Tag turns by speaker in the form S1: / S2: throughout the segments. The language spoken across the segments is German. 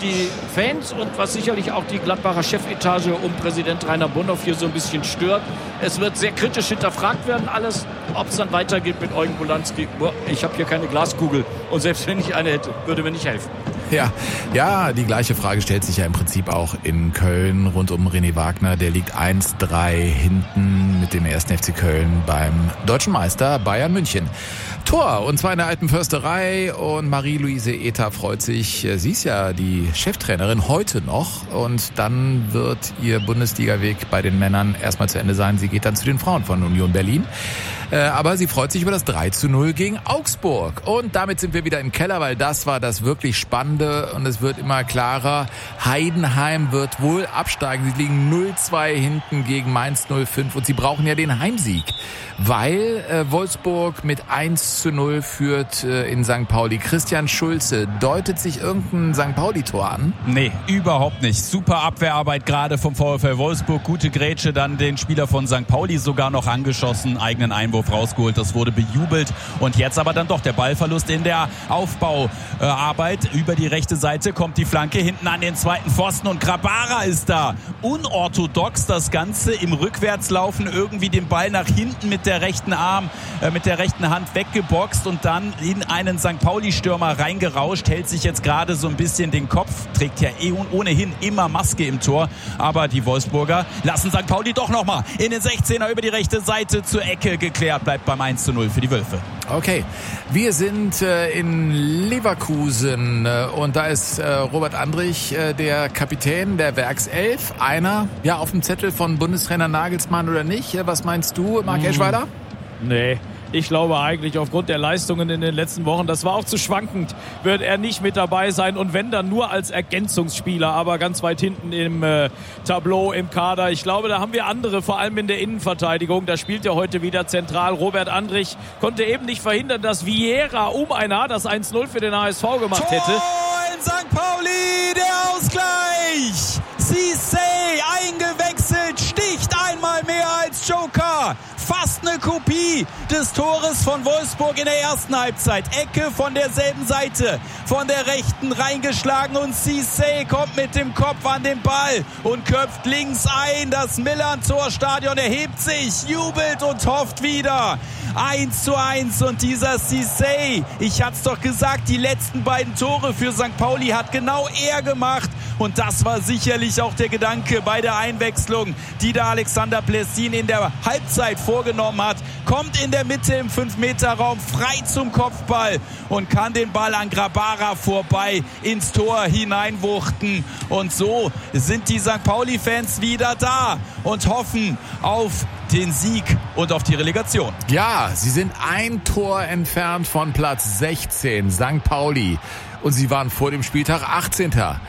S1: die Fans und was sicherlich auch die Gladbacher Chefetage um Präsident Rainer Bonhoff hier so ein bisschen stört. Es wird sehr kritisch hinterfragt werden alles, ob es dann weitergeht mit Eugen Bolanski. Ich habe hier keine Glaskugel und selbst wenn ich eine hätte, würde mir nicht helfen.
S2: Ja, die gleiche Frage stellt sich ja im Prinzip auch in Köln rund um René Wagner. Der liegt 1-3 hinten mit dem 1. FC Köln beim deutschen Meister Bayern München. Tor, und zwar in der Alten Försterei, und Marie-Louise Ether freut sich. Sie ist ja die Cheftrainerin heute noch, und dann wird ihr Bundesliga-Weg bei den Männern erstmal zu Ende sein. Sie geht dann zu den Frauen von Union Berlin. Aber sie freut sich über das 3:0 gegen Augsburg. Und damit sind wir wieder im Keller, weil das war das wirklich Spannende, und es wird immer klarer. Heidenheim wird wohl absteigen. Sie liegen 0-2 hinten gegen Mainz 05 und sie brauchen ja den Heimsieg, weil Wolfsburg mit 1:0 führt in St. Pauli. Christian Schulze, deutet sich irgendein St. Pauli-Tor an?
S3: Nee, überhaupt nicht. Super Abwehrarbeit gerade vom VfL Wolfsburg. Gute Grätsche, dann den Spieler von St. Pauli sogar noch angeschossen, eigenen Einwurf rausgeholt. Das wurde bejubelt. Und jetzt aber dann doch der Ballverlust in der Aufbauarbeit. Über die rechte Seite kommt die Flanke hinten an den zweiten Pfosten und Grabara ist da. Unorthodox das Ganze im Rückwärtslaufen, irgendwie den Ball nach hinten mit der rechten Hand weggeboxt und dann in einen St. Pauli-Stürmer reingerauscht, hält sich jetzt gerade so ein bisschen den Kopf, trägt ja ohnehin immer Maske im Tor, aber die Wolfsburger lassen St. Pauli doch nochmal in den 16er über die rechte Seite zur Ecke geklärt, bleibt beim 1:0 für die Wölfe.
S2: Okay, wir sind in Leverkusen und da ist Robert Andrich, der Kapitän der Werkself. Einer auf dem Zettel von Bundestrainer Nagelsmann oder nicht? Was meinst du, Marc Eschweiler?
S1: Nee. Ich glaube eigentlich aufgrund der Leistungen in den letzten Wochen, das war auch zu schwankend, wird er nicht mit dabei sein, und wenn dann nur als Ergänzungsspieler, aber ganz weit hinten im Tableau, im Kader. Ich glaube, da haben wir andere, vor allem in der Innenverteidigung. Da spielt er heute wieder zentral. Robert Andrich konnte eben nicht verhindern, dass Vieira das 1:0 für den HSV gemacht hätte.
S3: Tor in St. Pauli, der Ausgleich. Cissé eingewechselt, sticht einmal mehr als Joker. Fast eine Kopie des Tores von Wolfsburg in der ersten Halbzeit. Ecke von derselben Seite, von der rechten reingeschlagen, und Cissé kommt mit dem Kopf an den Ball und köpft links ein. Das Millern-Torstadion erhebt sich, jubelt und hofft wieder. 1:1, und dieser Cissé, ich hat's doch gesagt, die letzten beiden Tore für St. Pauli hat genau er gemacht, und das war sicherlich auch der Gedanke bei der Einwechslung, die da Alexander Plessin in der Halbzeit vorgenommen hat. Kommt in der Mitte im 5-Meter-Raum frei zum Kopfball und kann den Ball an Grabara vorbei ins Tor hineinwuchten, und so sind die St. Pauli-Fans wieder da und hoffen auf den Sieg und auf die Relegation.
S2: Ja, sie sind ein Tor entfernt von Platz 16, St. Pauli. Und sie waren vor dem Spieltag 18.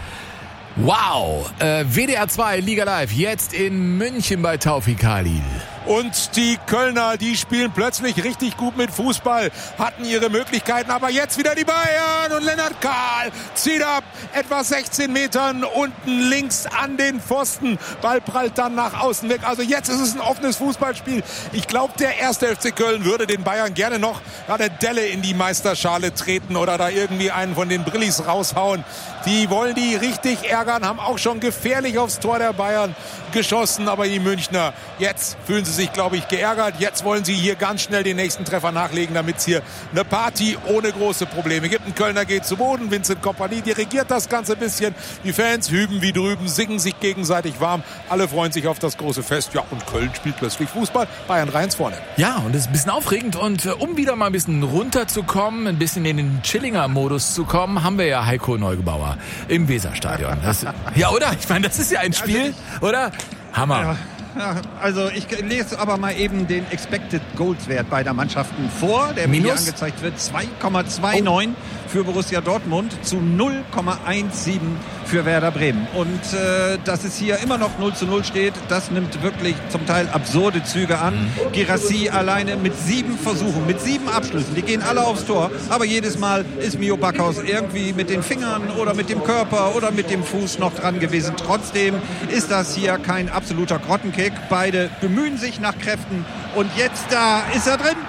S2: Wow! WDR 2, Liga Live, jetzt in München bei Taufik Khalil.
S4: Und die Kölner, die spielen plötzlich richtig gut mit Fußball, hatten ihre Möglichkeiten, aber jetzt wieder die Bayern, und Lennart Kahl zieht ab, etwa 16 Metern unten links an den Pfosten. Ball prallt dann nach außen weg. Also jetzt ist es ein offenes Fußballspiel. Ich glaube, der 1. FC Köln würde den Bayern gerne noch eine Delle in die Meisterschale treten oder da irgendwie einen von den Brillis raushauen. Die wollen die richtig ärgern, haben auch schon gefährlich aufs Tor der Bayern geschossen, aber die Münchner, jetzt fühlen sie sich, glaube ich, geärgert. Jetzt wollen sie hier ganz schnell den nächsten Treffer nachlegen, damit es hier eine Party ohne große Probleme gibt. Ein Kölner geht zu Boden, Vincent Kompany dirigiert das Ganze ein bisschen. Die Fans hüben wie drüben, singen sich gegenseitig warm. Alle freuen sich auf das große Fest. Ja, und Köln spielt plötzlich Fußball. Bayern 3-1 vorne.
S2: Ja, und es ist ein bisschen aufregend. Und um wieder mal ein bisschen runterzukommen, ein bisschen in den Chillinger-Modus zu kommen, haben wir ja Heiko Neugebauer im Weserstadion. Ja, oder? Ich meine, das ist ja ein Spiel, oder? Hammer.
S5: Ja, also ich lese aber mal eben den Expected Goals Wert beider Mannschaften vor, der mir hier angezeigt wird. 2,29 für Borussia Dortmund zu 0,17 für Werder Bremen. Und dass es hier immer noch 0:0 steht, das nimmt wirklich zum Teil absurde Züge an. Guirassy alleine mit 7 Versuchen, mit 7 Abschlüssen. Die gehen alle aufs Tor, aber jedes Mal ist Mio Backhaus irgendwie mit den Fingern oder mit dem Körper oder mit dem Fuß noch dran gewesen. Trotzdem ist das hier kein absoluter Grottenkick. Beide bemühen sich nach Kräften, und jetzt da ist er drin.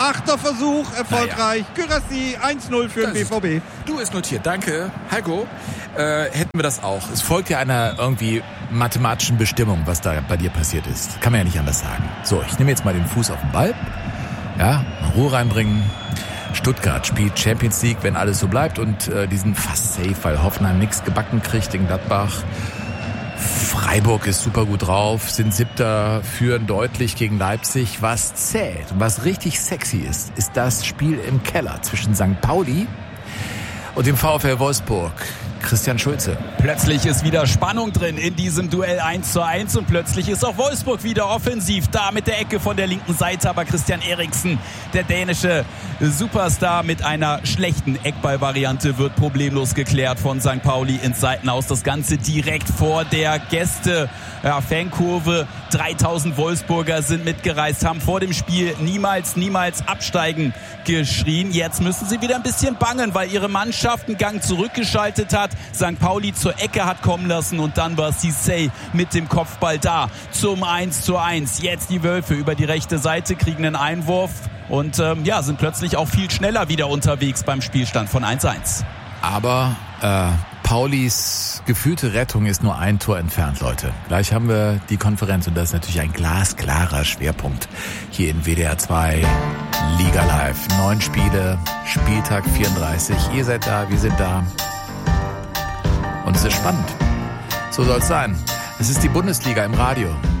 S5: 8. Versuch, erfolgreich. Gyrassi 1-0 für den BVB.
S2: Du, ist notiert. Danke, Heiko. Hätten wir das auch. Es folgt ja einer irgendwie mathematischen Bestimmung, was da bei dir passiert ist. Kann man ja nicht anders sagen. So, ich nehme jetzt mal den Fuß auf den Ball. Ja, mal Ruhe reinbringen. Stuttgart spielt Champions League, wenn alles so bleibt, und die sind fast safe, weil Hoffenheim nichts gebacken kriegt in Gladbach. Freiburg ist super gut drauf, sind 7., führen deutlich gegen Leipzig. Was zählt und was richtig sexy ist das Spiel im Keller zwischen St. Pauli und dem VfL Wolfsburg. Christian Schulze.
S3: Plötzlich ist wieder Spannung drin in diesem Duell 1:1 und plötzlich ist auch Wolfsburg wieder offensiv da mit der Ecke von der linken Seite, aber Christian Eriksen, der dänische Superstar, mit einer schlechten Eckballvariante wird problemlos geklärt von St. Pauli ins Seitenhaus. Das Ganze direkt vor der Fankurve. 3000 Wolfsburger sind mitgereist, haben vor dem Spiel niemals absteigen geschrien. Jetzt müssen sie wieder ein bisschen bangen, weil ihre Mannschaft einen Gang zurückgeschaltet hat. St. Pauli zur Ecke hat kommen lassen und dann war Cissé mit dem Kopfball da zum 1:1. Jetzt die Wölfe über die rechte Seite kriegen einen Einwurf und sind plötzlich auch viel schneller wieder unterwegs beim Spielstand von 1:1.
S2: Aber Paulis gefühlte Rettung ist nur ein Tor entfernt, Leute. Gleich haben wir die Konferenz und das ist natürlich ein glasklarer Schwerpunkt hier in WDR 2 Liga Live. 9 Spiele, Spieltag 34. Ihr seid da, wir sind da. Und es ist spannend. So soll es sein. Es ist die Bundesliga im Radio.